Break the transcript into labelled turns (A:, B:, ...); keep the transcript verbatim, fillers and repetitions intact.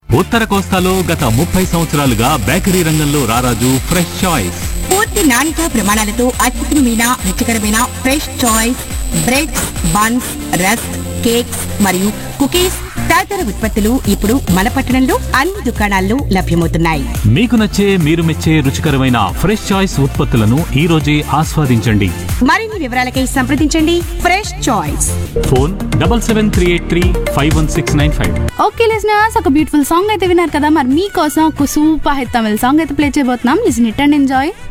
A: ఉత్తర కోస్తాలో గత ముప్పై సంవత్సరాలుగా బేకరీ రంగంలో రారాజు ఫ్రెష్ చాయిస్.
B: పూర్తి నాణ్యత ప్రమాణాలతో అత్యుత్తమమైన రుచికరమైన fresh choice breads, buns, rusk, cakes మరియు కుకీస్ తదితర ఉత్పత్తులు ఇప్పుడు మన పట్టణంలో అన్ని దుకాణాల్లో లభ్యమవుతున్నాయి.
A: మీకు నచ్చే మీరు మెచ్చే రుచికరమైన ఫ్రెష్ చాయిస్ ఉత్పత్తులను ఈ రోజే ఆస్వాదించండి.
B: మరిన్ని వివరాలకై సంప్రదించండి fresh choice.
A: Phone double seven three eight three five one six nine five.
C: Okay listeners, ఒక బ్యూటిఫుల్ సాంగ్ అయితే విన్నారు కదా. మరి మీకోసం ఒక సూపర్ హిట్ తమిళ సాంగ్ అయితే ప్లే చేయబోతున్నాం. Listen it and enjoy.